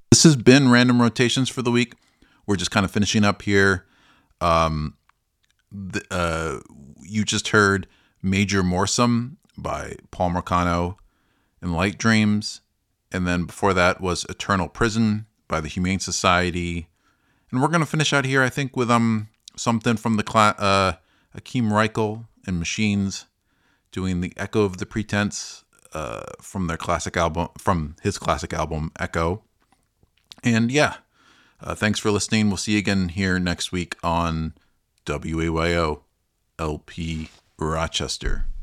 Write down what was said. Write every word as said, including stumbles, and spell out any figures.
This has been Random Rotations for the week. We're just kind of finishing up here. Um, the, uh, you just heard Major Morsum by Paul Marcano and Light Dreams. And then before that was Eternal Prison by the Humane Society. And we're going to finish out here, I think, with um something from the cla- uh, Akeem Reichel and Machines doing the Echo of the Pretense uh, from their classic album, from his classic album, Echo. And yeah, uh, thanks for listening. We'll see you again here next week on W A Y O L P Rochester.